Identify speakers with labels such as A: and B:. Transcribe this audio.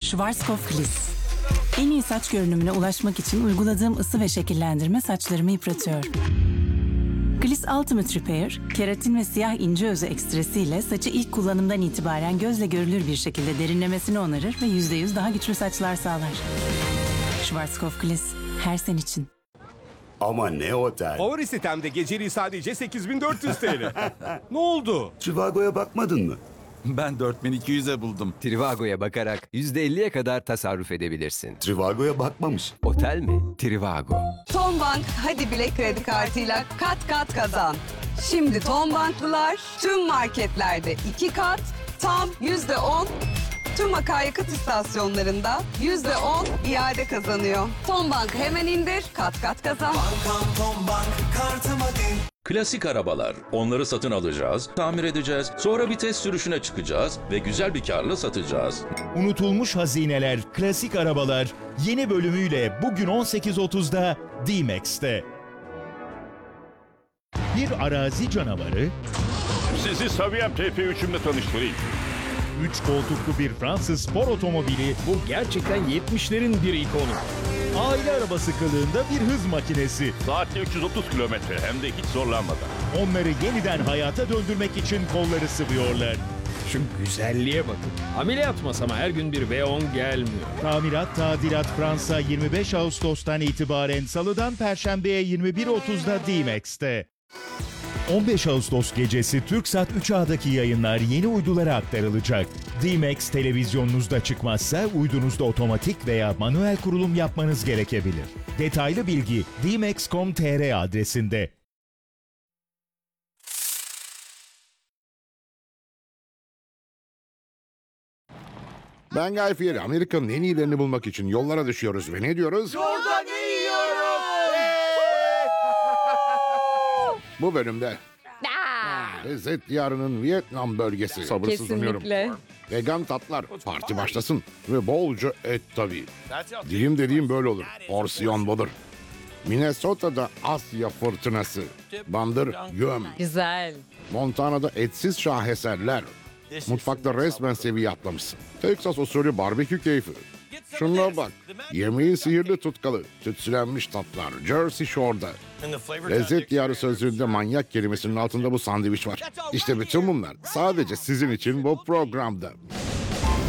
A: Schwarzkopf Gliss. En iyi saç görünümüne ulaşmak için uyguladığım ısı ve şekillendirme saçlarımı yıpratıyor. Gliss Ultimate Repair, keratin ve siyah ince özü ekstresiyle saçı ilk kullanımdan itibaren gözle görülür bir şekilde derinlemesine onarır ve %100 daha güçlü saçlar sağlar. Schwarzkopf Gliss, her sen için.
B: Ama ne otel?
C: Favori sitemde geceliği sadece 8400 TL. Ne oldu?
B: Trivago'ya bakmadın mı?
D: Ben 4200'e buldum.
E: Trivago'ya bakarak %50'ye kadar tasarruf edebilirsin.
B: Trivago'ya bakmamış.
E: Otel mi? Trivago.
F: Tombank Hadi Bile kredi kartıyla kat kat kazan. Şimdi Tombanklılar tüm marketlerde 2 kat, tam %10, tüm akaryakıt istasyonlarında %10 iade kazanıyor. Tombank hemen indir, kat kat kazan.
G: Klasik arabalar. Onları satın alacağız, tamir edeceğiz, sonra bir test sürüşüne çıkacağız ve güzel bir karla satacağız.
H: Unutulmuş hazineler, klasik arabalar yeni bölümüyle bugün 18.30'da D-Max'te. Bir arazi canavarı,
I: Sizi Saviyem TP3'ümle tanıştırayım.
H: 3 koltuklu bir Fransız spor otomobili,
J: Bu gerçekten 70'lerin bir ikonu.
H: aile arabası kılığında bir hız makinesi.
I: Saatte 330 kilometre hem de hiç zorlanmadan.
H: Onları yeniden hayata döndürmek için kolları sıvıyorlar.
J: Şu güzelliğe bakın. Ameliyat masama her gün bir V10 gelmiyor.
H: Tamirat Tadilat Fransa 25 Ağustos'tan itibaren Salı'dan Perşembe'ye 21.30'da D-Max'te. 15 Ağustos gecesi TürkSat 3A'daki yayınlar yeni uydulara aktarılacak. D-Max televizyonunuzda çıkmazsa uydunuzda otomatik veya manuel kurulum yapmanız gerekebilir. Detaylı bilgi dmax.com.tr adresinde.
K: Ben Guy Fieri. Amerika'nın en iyilerini bulmak için yollara düşüyoruz ve ne diyoruz? Jordan yiyorum! Bu bölümde lezzet diyarının Vietnam bölgesi. Sabırsızlanıyorum. Vegan tatlar, parti başlasın ve bolca et tabii. Dilim dediğim böyle olur. Porsiyon budur. Minnesota'da Asya fırtınası. Bandır göm.
F: Güzel.
K: Montana'da etsiz şaheserler. Mutfakta resmen seviye atlamışsın. Texas usulü barbekü keyfi. Şuna bak. Yemeğin sihirli tutkalı. Tütsülenmiş tatlar. Jersey Shore'da. Lezzet diyarı sözlüğünde manyak kelimesinin altında bu sandviç var. İşte bütün bunlar sadece sizin için bu programda.